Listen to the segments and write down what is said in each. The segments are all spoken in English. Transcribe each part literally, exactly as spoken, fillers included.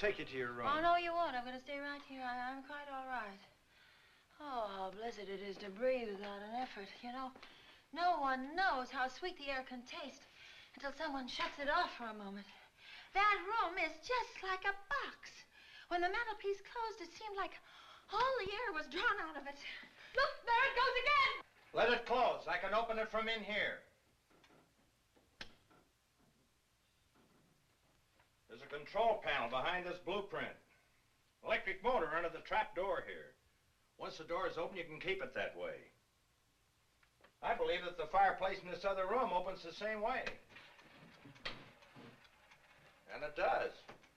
take you to your room. Oh, no, you won't. I'm going to stay right here. I, I'm quite all right. Oh, how blessed it is to breathe without an effort. You know, no one knows how sweet the air can taste until someone shuts it off for a moment. That room is just like a box. When the mantelpiece closed, it seemed like all the air was drawn out of it. Look, there it goes again. Let it close. I can open it from in here. There's a control panel behind this blueprint. Electric motor under the trap door here. Once the door is open, you can keep it that way. I believe that the fireplace in this other room opens the same way. And it does.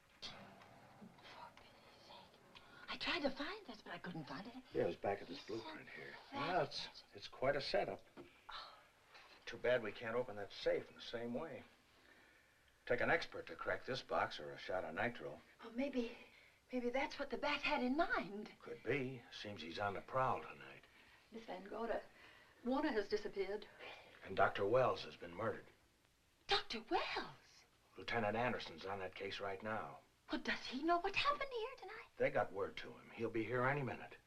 I tried to find this, but I couldn't find it. Yeah, it was back at this blueprint here. Well, it's, it's quite a setup. Too bad we can't open that safe in the same way. Take an expert to crack this box or a shot of nitro. Oh, maybe, maybe that's what the bat had in mind. Could be. Seems he's on the prowl tonight. Miss Van Gorder, Warner has disappeared. And Doctor Wells has been murdered. Doctor Wells? Lieutenant Anderson's on that case right now. Well, does he know what happened here tonight? They got word to him. He'll be here any minute.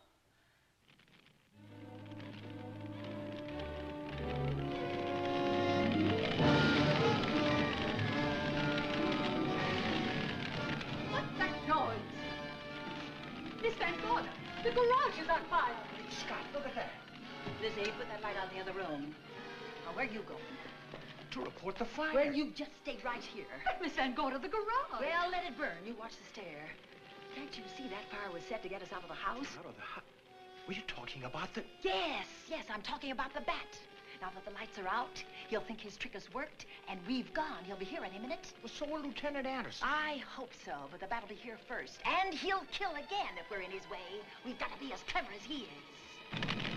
What's that noise? Miss Van Gorder, the garage is on fire. Scott, look at that. Lizzie, put that light on in the other room. Now, where are you going? To report the fire. Well, you just stay right here. But Miss Van Gorder, the garage. Well, let it burn. You watch the stair. Can't you see that fire was set to get us out of the house? Out of the house? Were you talking about the... Yes, yes, I'm talking about the bat. Now that the lights are out, he'll think his trick has worked, and we've gone. He'll be here any minute. Well, so will Lieutenant Anderson. I hope so, but the bat will be here first. And he'll kill again if we're in his way. We've got to be as clever as he is.